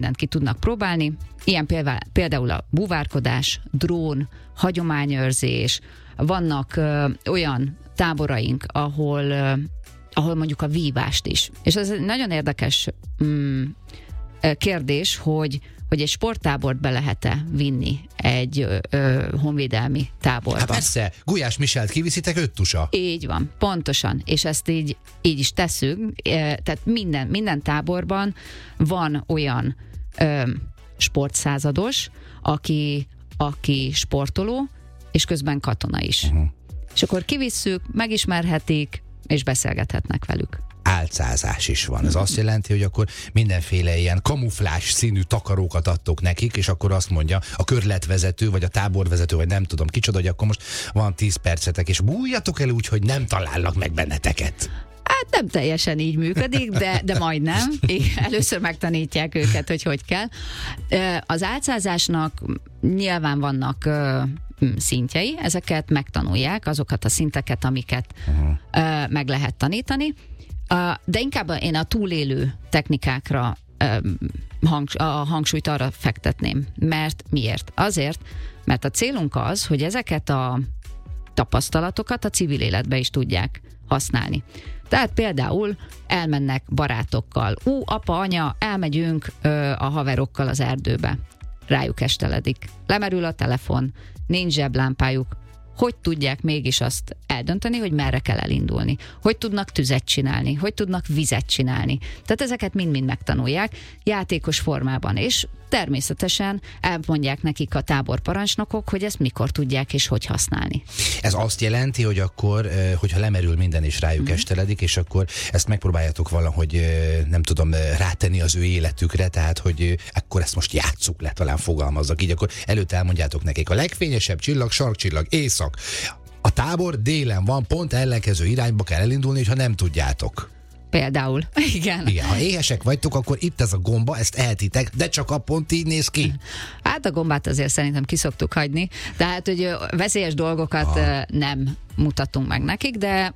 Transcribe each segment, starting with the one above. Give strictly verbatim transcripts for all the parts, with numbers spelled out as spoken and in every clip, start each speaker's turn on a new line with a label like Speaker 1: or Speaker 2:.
Speaker 1: mindent ki tudnak próbálni. Ilyen például a búvárkodás, drón, hagyományőrzés, vannak ö, olyan táboraink, ahol, ö, ahol mondjuk a vívást is. És ez egy nagyon érdekes mm, kérdés, hogy, hogy egy sporttábort be lehet-e vinni egy ö, ö, honvédelmi táborba.
Speaker 2: Hát persze, Gulyás Michelt kiviszitek öt tusa.
Speaker 1: Így van, pontosan. És ezt így, így is teszünk. Tehát minden, minden táborban van olyan ö, sportszázados, aki, aki sportoló, és közben katona is. Uh-huh. És akkor kivisszük, megismerhetik, és beszélgethetnek velük.
Speaker 2: Álcázás is van. Ez azt jelenti, hogy akkor mindenféle ilyen kamuflás színű takarókat adtok nekik, és akkor azt mondja a körletvezető, vagy a táborvezető, vagy nem tudom kicsoda, hogy akkor most van tíz percetek, és bújjatok el úgy, hogy nem találnak meg benneteket.
Speaker 1: Hát nem teljesen így működik, de, de majdnem. Először megtanítják őket, hogy hogy kell. Az álcázásnak nyilván vannak szintjei, ezeket megtanulják, azokat a szinteket, amiket uh-huh. meg lehet tanítani, de inkább én a túlélő technikákra a hangsúlyt arra fektetném. Mert miért? Azért, mert a célunk az, hogy ezeket a tapasztalatokat a civil életbe is tudják használni. Tehát például elmennek barátokkal. Ú, apa, anya, elmegyünk ö, a haverokkal az erdőbe. Rájuk esteledik. Lemerül a telefon, nincs zseblámpájuk. Hogy tudják mégis azt eldönteni, hogy merre kell elindulni? Hogy tudnak tüzet csinálni? Hogy tudnak vizet csinálni? Tehát ezeket mind-mind megtanulják játékos formában, és természetesen elmondják nekik a táborparancsnokok, hogy ezt mikor tudják és hogy használni.
Speaker 2: Ez azt jelenti, hogy akkor, hogyha lemerül minden és rájuk mm. esteledik, és akkor ezt megpróbáljátok valahogy, nem tudom, rátenni az ő életükre, tehát, hogy akkor ezt most játsszuk le, talán fogalmazzak így, akkor előtte elmondjátok nekik a legfényesebb csillag, sarkcsillag, éjszak. A tábor délen van, pont ellenkező irányba kell elindulni, hogyha nem tudjátok.
Speaker 1: Például, igen.
Speaker 2: Igen, ha éhesek vagytok, akkor itt ez a gomba, ezt ehetitek, de csak a pont így néz ki.
Speaker 1: Hát a gombát azért szerintem ki szoktuk hagyni, tehát, hogy veszélyes dolgokat ah. nem mutatunk meg nekik, de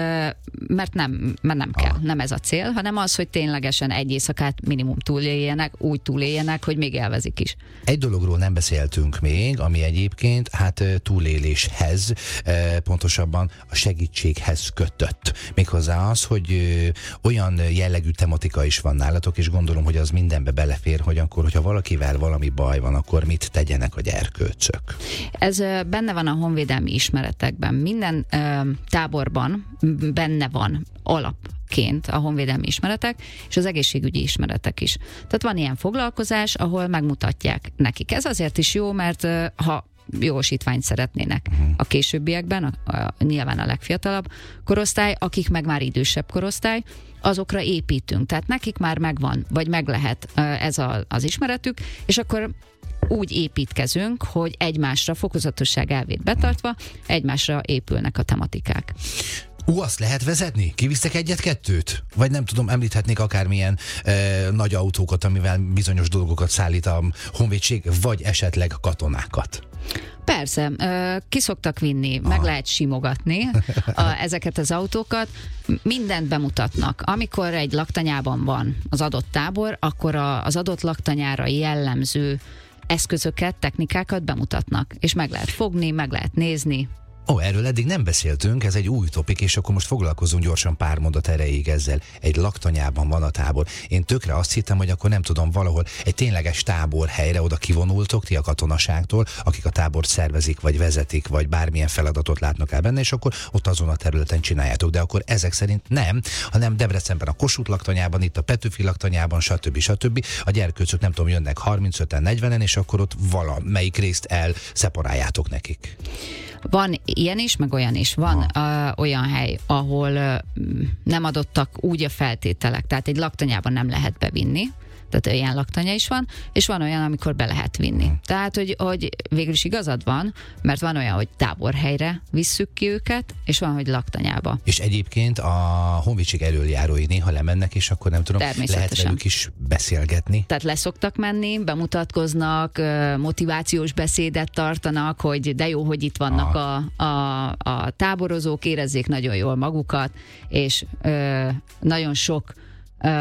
Speaker 1: mert nem, mert nem kell, ah. nem ez a cél, hanem az, hogy ténylegesen egy éjszakát minimum túléljenek, úgy túléljenek, hogy még élvezik is.
Speaker 2: Egy dologról nem beszéltünk még, ami egyébként hát túléléshez, pontosabban a segítséghez kötött. Méghozzá az, hogy olyan jellegű tematika is van nálatok, és gondolom, hogy az mindenbe belefér, hogy akkor, hogyha valakivel valami baj van, akkor mit tegyenek a gyerkőcök?
Speaker 1: Ez benne van a honvédelmi ismeretekben. Minden ö, táborban benne van alapként a honvédelmi ismeretek, és az egészségügyi ismeretek is. Tehát van ilyen foglalkozás, ahol megmutatják nekik. Ez azért is jó, mert ö, ha jogosítványt szeretnének a későbbiekben, a, a, nyilván a legfiatalabb korosztály, akik meg már idősebb korosztály, azokra építünk. Tehát nekik már megvan, vagy meg lehet ez a, az ismeretük, és akkor úgy építkezünk, hogy egymásra fokozatosság elvét betartva, egymásra épülnek a tematikák.
Speaker 2: Ú, azt lehet vezetni? Kivisztek egyet-kettőt? Vagy nem tudom, említhetnék akármilyen e, nagy autókat, amivel bizonyos dolgokat szállít a honvédség, vagy esetleg katonákat?
Speaker 1: Persze, ki szoktak vinni, Aha. meg lehet simogatni a, ezeket az autókat, mindent bemutatnak. Amikor egy laktanyában van az adott tábor, akkor a, az adott laktanyára jellemző eszközöket, technikákat bemutatnak, és meg lehet fogni, meg lehet nézni.
Speaker 2: Ó, erről eddig nem beszéltünk, ez egy új topik, és akkor most foglalkozunk gyorsan pár mondat erejéig ezzel. Egy laktanyában van a tábor. Én tökre azt hittem, hogy akkor nem tudom, valahol egy tényleges táborhelyre oda kivonultok ti a katonaságtól, akik a tábort szervezik, vagy vezetik, vagy bármilyen feladatot látnak el benne, és akkor ott azon a területen csináljátok. De akkor ezek szerint nem, hanem Debrecenben a Kossuth laktanyában, itt a Petőfi laktanyában, stb. stb. A gyerkőcök nem tudom, jönnek harmincöten, negyvenen, és akkor ott valamelyik részt elszeparáljátok nekik.
Speaker 1: Van ilyen is, meg olyan is. Van uh, olyan hely, ahol uh, nem adottak úgy a feltételek, tehát egy laktanyában nem lehet bevinni, tehát ilyen laktanya is van, és van olyan, amikor be lehet vinni. Hmm. Tehát, hogy, hogy végül is igazad van, mert van olyan, hogy táborhelyre visszük ki őket, és van, hogy laktanyába. És
Speaker 2: egyébként a honvédség elöljárói néha lemennek, és akkor nem tudom, lehet velük is beszélgetni.
Speaker 1: Tehát leszoktak menni, bemutatkoznak, motivációs beszédet tartanak, hogy de jó, hogy itt vannak a, a, a táborozók, érezzék nagyon jól magukat, és ö, nagyon sok ö,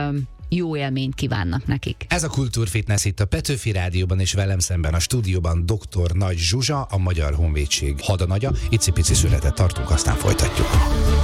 Speaker 1: jó élményt kívánnak nekik.
Speaker 2: Ez a Kultúrfitness itt a Petőfi Rádióban, és velem szemben a stúdióban dr. Nagy Zsuzsa, a Magyar Honvédség hadanagya. Icipici szünetet tartunk, aztán folytatjuk.